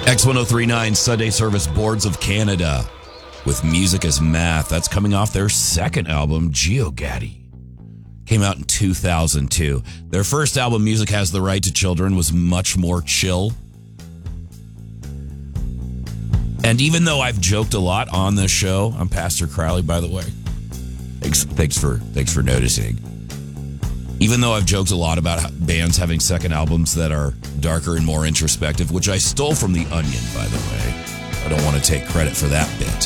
X1039 Sunday Service Boards of Canada with Music as Math. That's coming off their second album, GeoGaddy. Came out in 2002. Their first album, Music Has the Right to Children, was much more chill. And even though I've joked a lot on this show, I'm Pastor Crowley, by the way. Thanks for noticing. Even though I've joked a lot about bands having second albums that are darker and more introspective, which I stole from The Onion, by the way. I don't want to take credit for that bit.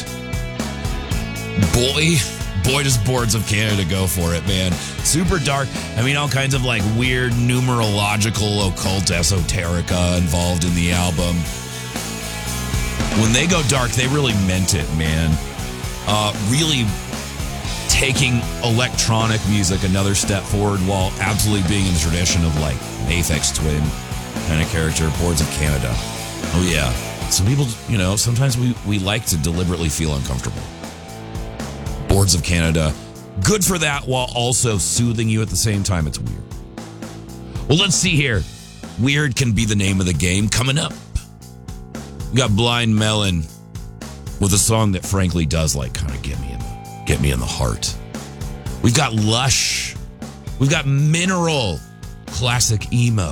Boy, does Boards of Canada go for it, man. Super dark. I mean, all kinds of like weird numerological, occult esoterica involved in the album. When they go dark, they really meant it, man. Really taking electronic music another step forward while absolutely being in the tradition of like Aphex Twin kind of character, Boards of Canada. Oh yeah. Some people, sometimes we like to deliberately feel uncomfortable. Boards of Canada, good for that while also soothing you at the same time. It's weird. Well, let's see here. Weird can be the name of the game. Coming up, we got Blind Melon with a song that frankly does like kind of get me in the heart. We've got Lush. We've got Mineral, classic emo,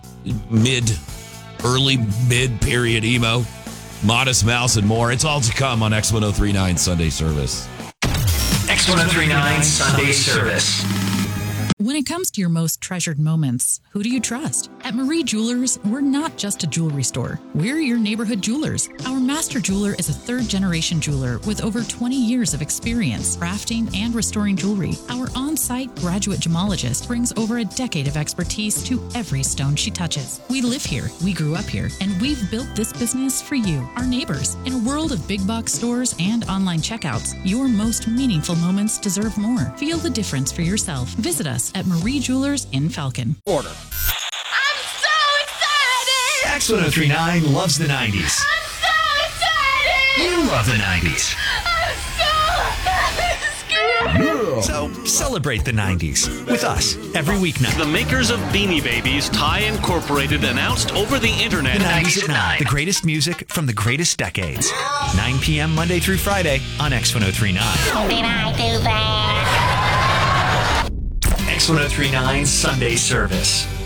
early mid-period emo, Modest Mouse, and more. It's all to come on X1039 Sunday Service. X1039 Sunday Service. When it comes to your most treasured moments, who do you trust? At Marie Jewelers, we're not just a jewelry store. We're your neighborhood jewelers. Our master jeweler is a third-generation jeweler with over 20 years of experience crafting and restoring jewelry. Our on-site graduate gemologist brings over a decade of expertise to every stone she touches. We live here, we grew up here, and we've built this business for you, our neighbors. In a world of big box stores and online checkouts, your most meaningful moments deserve more. Feel the difference for yourself. Visit us at Marie Jewelers in Falcon. Order. I'm so excited! X1039 loves the 90s. I'm so excited! You love the 90s. I'm so So celebrate the 90s with us every weeknight. The makers of Beanie Babies, Ty Incorporated, announced over the internet. The 90s at 9. The greatest music from the greatest decades. 9 p.m. Monday through Friday on X1039. Did I do that? X1039 Sunday Service.